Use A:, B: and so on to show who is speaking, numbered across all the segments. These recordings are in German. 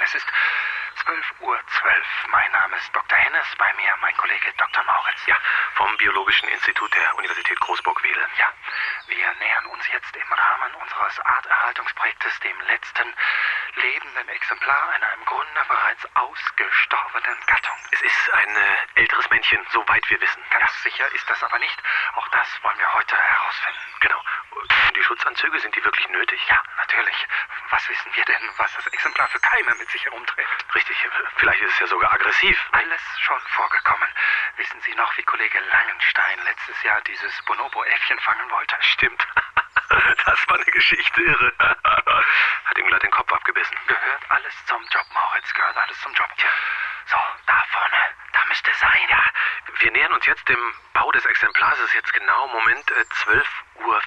A: Es ist 12:12 Uhr. Mein Name ist Dr. Hennes, bei mir mein Kollege Dr. Mauritz.
B: Ja, vom Biologischen Institut der Universität Großburg-Wedel.
A: Ja, wir nähern uns jetzt im Rahmen unseres Arterhaltungsprojektes dem letzten lebenden Exemplar einer im Grunde bereits ausgestorbenen Gattung.
B: Es ist ein älteres Männchen, soweit wir wissen.
A: Ganz sicher ist das aber nicht. Auch das wollen wir heute herausfinden.
B: Genau. Und die Schutzanzüge, sind die wirklich nötig?
A: Ja, natürlich. Was wissen wir denn, was das Exemplar für Keime mit sich herumträgt?
B: Richtig. Vielleicht ist es ja sogar aggressiv.
A: Alles schon vorgekommen. Wissen Sie noch, wie Kollege Langenstein letztes Jahr dieses Bonobo-Äffchen fangen wollte?
B: Stimmt. Das war eine Geschichte, irre. Hat ihm gleich den Kopf abgebissen.
A: Gehört alles zum Job, Mauritz. Gehört alles zum Job. Tja. So, da vorne. Da müsste es sein.
B: Ja, wir nähern uns jetzt dem Bau des Exemplars. Es ist jetzt genau, 12:14 Uhr.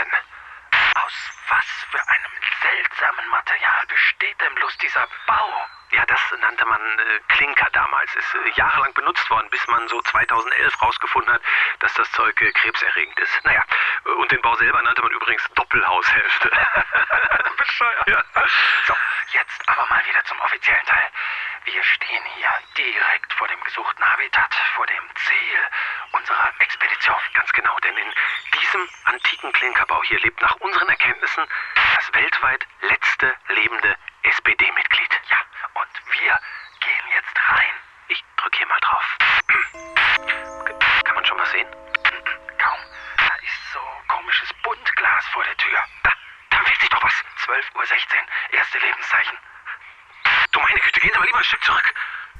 A: Aus was für einem seltsamen Material besteht denn bloß dieser Bau?
B: Ja, das nannte man Klinker damals. Ist jahrelang benutzt worden, bis man so 2011 rausgefunden hat, dass das Zeug krebserregend ist. Naja, und den Bau selber nannte man übrigens Doppelhaushälfte.
A: Bescheuert. Ja. So, jetzt aber mal wieder zum offiziellen Teil. Wir stehen hier direkt vor dem gesuchten Habitat, vor dem Ziel unserer Expedition.
B: Ganz genau, denn in diesem antiken Klinkerbau hier lebt nach unseren Erkenntnissen das weltweit letzte lebende SPD-Mitglied.
A: Ja, und wir gehen jetzt rein.
B: Ich drücke hier mal drauf. Kann man schon was sehen?
A: Kaum. Da ist so komisches Buntglas vor der Tür.
B: Da bewegt sich doch was.
A: 12:16 Uhr, erste Lebenszeichen.
B: Du meine Güte, gehen Sie mal lieber ein Stück zurück.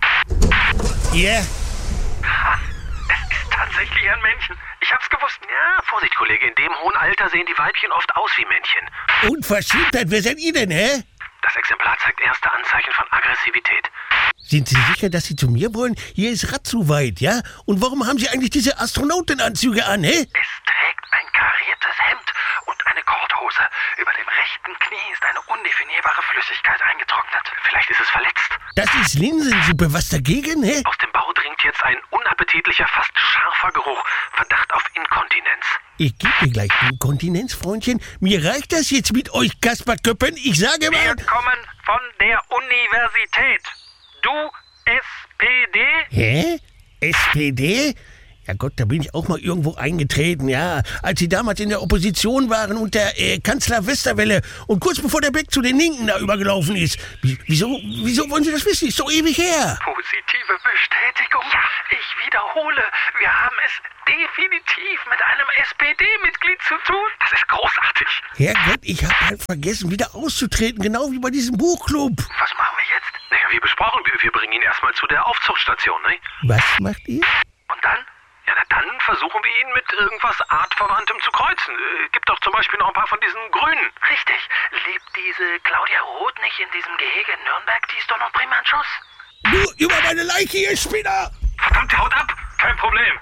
C: Ja?
A: Ha, es ist tatsächlich ein Männchen. Ich hab's gewusst.
B: Ja, Vorsicht, Kollege. In dem hohen Alter sehen die Weibchen oft aus wie Männchen.
C: Unverschämtheit, wer seid ihr denn, hä?
B: Das Exemplar zeigt erste Anzeichen von Aggressivität.
C: Sind Sie sicher, dass Sie zu mir wollen? Hier ist Rad zu weit, ja? Und warum haben Sie eigentlich diese Astronautenanzüge an, hä?
A: Es trägt ein kariertes Hemd und eine Korthose. Über dem rechten Knie ist eine undefinierbare Flüssigkeit eingetrocknet.
B: Vielleicht ist es verletzt.
C: Das ist Linsensuppe, was dagegen, hä?
B: Aus dem Bau dringt jetzt ein unappetitlicher, fast scharfer Geruch. Verdacht auf Inkontinenz.
C: Ich gebe dir gleich Inkontinenz, Freundchen. Mir reicht das jetzt mit euch Kasperköppen. Ich sage mal...
A: Wir kommen von der Universität. Du SPD?
C: Hä? SPD? Ja Gott, da bin ich auch mal irgendwo eingetreten, ja. Als Sie damals in der Opposition waren und der Kanzler Westerwelle und kurz bevor der Beck zu den Linken da übergelaufen ist. Wieso wollen Sie das wissen? Ist doch ewig her.
A: Positive Bestätigung. Ja. Ich wiederhole, wir haben es definitiv mit einem SPD-Mitglied zu tun.
B: Das ist großartig.
C: Herrgott, ich habe halt vergessen, wieder auszutreten, genau wie bei diesem Buchclub.
A: Was machen wir jetzt?
B: Naja, wie besprochen, wir bringen ihn erstmal zu der Aufzuchtstation, ne?
C: Was macht ihr?
A: Und dann?
B: Ja, na dann versuchen wir ihn mit irgendwas Artverwandtem zu kreuzen. Gibt doch zum Beispiel noch ein paar von diesen Grünen.
A: Richtig. Lebt diese Claudia Roth nicht in diesem Gehege in Nürnberg? Die ist doch noch prima ein Schuss.
C: Du, über meine Leiche, ihr Spinner!
B: Verdammt, haut ab! Kein Problem.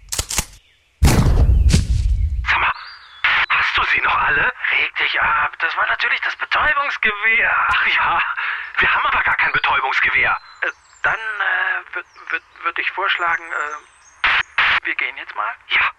B: Sag mal, hast du sie noch alle?
A: Reg dich ab. Das war natürlich das Betäubungsgewehr.
B: Ach ja, wir haben aber gar kein Betäubungsgewehr.
A: Dann würde ich vorschlagen, wir gehen jetzt mal.
B: Ja.